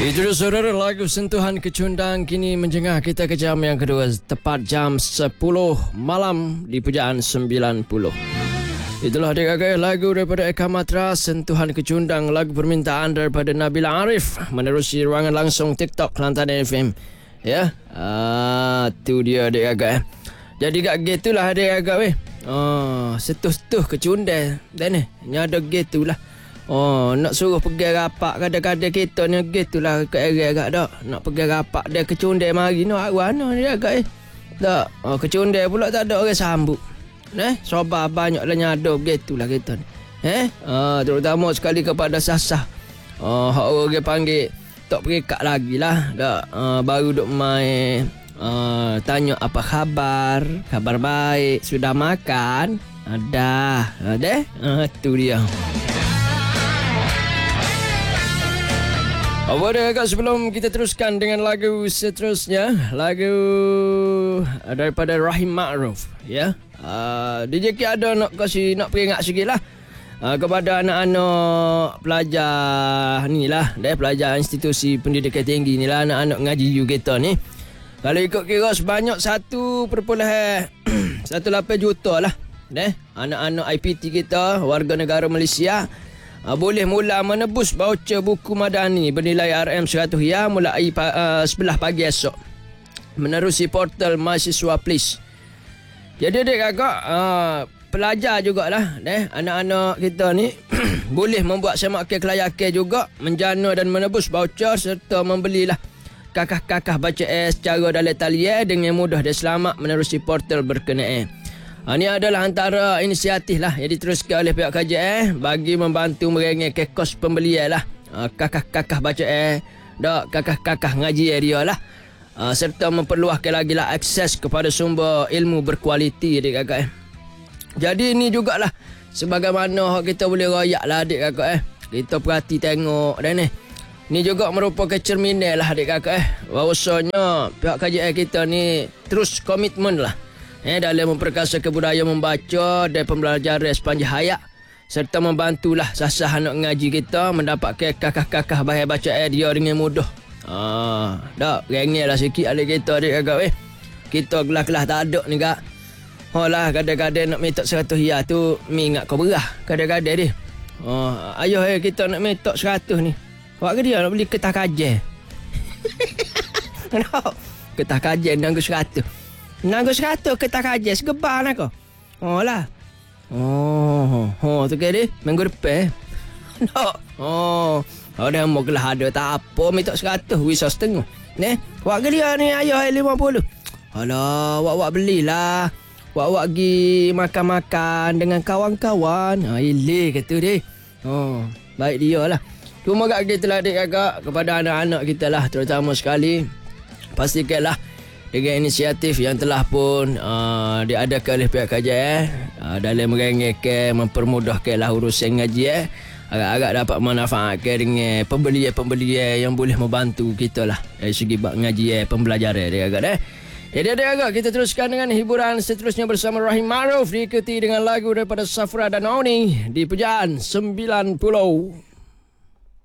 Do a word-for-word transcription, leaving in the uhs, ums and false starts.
Itu dia saudara, lagu Sentuhan Kecundang kini menjengah kita ke jam yang kedua, tepat jam sepuluh malam di Pujaan sembilan puluh. Itulah adik-adik lagu daripada Eka Matra, Sentuhan Kecundang, lagu permintaan daripada Nabila Arif, menerusi ruangan langsung TikTok Kelantan F M. Ya, ah, tu dia adik-adik. Jadi kat gitulah adik-adik weh. Oh, setuh-setuh kecundang. Dan ni, nyada gitulah. Oh, nak suruh pergi rapak kadang-kadang kita ni gitulah ke area agak dak. Nak pergi rapak dia kecundang mari no arwana dia agak eh. Tak. Oh, kecundang pula tak ada orang sambut. Eh, sobat banyaklah nyada gitulah kita ni. Eh, ah, terutama sekali kepada Sasah. Oh, hak orang panggil tak perikat lagi lah. Tak. Ah, baru duk main ah, tanya apa khabar? Khabar baik. Sudah makan? Ada. Ada? Ah, tu dia. Apa dia agak sebelum kita teruskan dengan lagu seterusnya, lagu daripada Rahim Ma'ruf, ya. Uh, D J K ada nak kasih nak peringat sikitlah uh, kepada anak-anak pelajar ni lah, dah pelajar institusi pendidikan tinggi ni lah, anak-anak ngaji U kita ni. Kalau ikut kira sebanyak satu perpuluhan lapan juta lah, dah anak-anak I P T kita, warga negara Malaysia. Uh, boleh mula menebus voucher buku madani bernilai R M seratus riyal mulai uh, sebelah pagi esok menerusi portal Mahasiswa Please. Jadi adik kakak, uh, pelajar jugalah, eh, anak-anak kita ni boleh membuat semakin kelayakan juga, menjana dan menebus voucher serta membelilah kakah-kakah baca es secara dalam talian dengan mudah dan selamat menerusi portal berkenaan. Ha, ini adalah antara inisiatif lah yang diteruskan oleh pihak K J S bagi membantu merengek kos pembelian lah. Ha, kakak-kakak baca eh, dak kakak-kakak ngaji dia lah. Ha, serta memperluahkan lagi lah akses kepada sumber ilmu berkualiti adik kakak eh. Jadi ini jugalah sebagaimana kita boleh royak lah adik kakak eh. Kita perhati tengok dan ni. Ini juga merupakan cerminan lah adik kakak eh. Bahawasanya pihak K J S kita ni terus komitmen lah. Eh, dalam memperkasa kebudayaan membaca dan pembelajaran sepanjang hayat serta membantulah sasah anak ngaji kita mendapatkan kakak-kakak bahaya baca dia dengan mudah. Ah, dak rengel lah sikit adik kita adik kakak eh. Kita kelas-kelas tak ada ni kak. Oh lah, kadang-kadang nak minta seratus riyal tu mi ingat kau berah kadang-kadang dia. Oh, ayuh eh kita nak minta seratus ni. Awak ke dia nak beli kertas kajian. No, kertas kajian nanggu seratus. Nanggu seratus kertas kajian segebar nak kau. Oh lah. Oh, oh tu ke dia minggu depan. No. Oh, oh dah mau kelah ada tak apa minta seratus wisa setengah. Ni, wak ke dia ni ayah lima puluh. Alah, wak-wak belilah. Wak-wak pergi makan-makan dengan kawan-kawan. Ha, ilih kata dia. Oh, baik dia lah. Cuma kat kita lah adik kakak, kepada anak-anak kita lah terutama sekali. Pastikanlah dengan inisiatif yang telah pun uh, diadakan oleh pihak K J S uh, dalam merengekkan, mempermudahkanlah urusan ngaji eh, agak-agak dapat manfaatkan dengan pembelian-pembelian yang boleh membantu kita lah dari segi bab ngaji eh, pembelajaran dia agak eh. Jadi ada agak kita teruskan dengan hiburan seterusnya bersama Rahim Ma'ruf, diikuti dengan lagu daripada Safra dan Oni di Pujaan sembilan puluh.